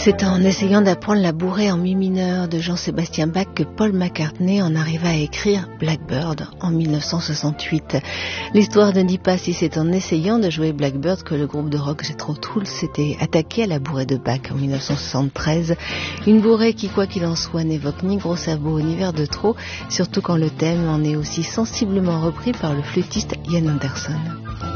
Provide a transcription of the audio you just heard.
C'est en essayant d'apprendre la bourrée en mi mineur de Jean-Sébastien Bach que Paul McCartney en arriva à écrire Blackbird en 1968. L'histoire ne dit pas si c'est en essayant de jouer Blackbird que le groupe de rock Jethro Tull s'était attaqué à la bourrée de Bach en 1973. Une bourrée qui, quoi qu'il en soit, n'évoque ni gros sabots ni verre de trop, surtout quand le thème en est aussi sensiblement repris par le flûtiste Ian Anderson.